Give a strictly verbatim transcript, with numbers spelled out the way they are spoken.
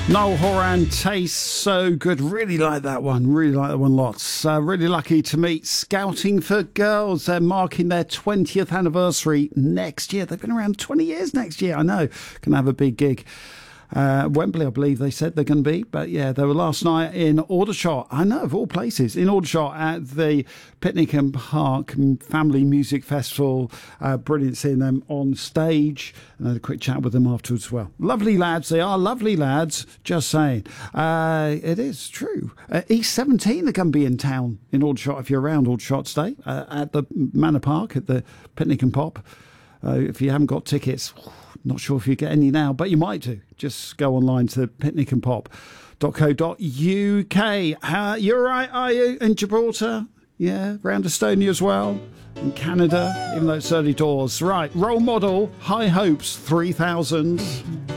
Noel Horan, Tastes So Good. Really like that one. Really like that one lots. Uh, really lucky to meet Scouting for Girls. They're marking their twentieth anniversary next year. They've been around twenty years next year. I know. Can have a big gig. Uh, Wembley, I believe they said they're going to be. But yeah, they were last night in Aldershot. I know, of all places, in Aldershot at the Picnic and Park Family Music Festival. Uh, brilliant seeing them on stage. And I had a quick chat with them afterwards as well. Lovely lads. They are lovely lads. Just saying. Uh, it is true. Uh, E seventeen are going to be in town in Aldershot if you're around Aldershot today uh, at the Manor Park at the Picnic and Pop. Uh, if you haven't got tickets, not sure if you get any now, but you might do. Just go online to picnic and pop dot co dot uk. Uh, you're right, are you? In Gibraltar? Yeah, around Estonia as well. In Canada, even though it's early doors. Right, role model, High Hopes three thousand.